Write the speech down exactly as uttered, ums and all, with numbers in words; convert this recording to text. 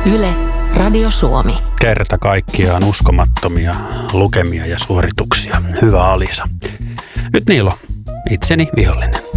Yle, Radio Suomi. Kerta kaikkiaan uskomattomia lukemia ja suorituksia. Hyvä Alisa. Nyt Niilo, itseni vihollinen.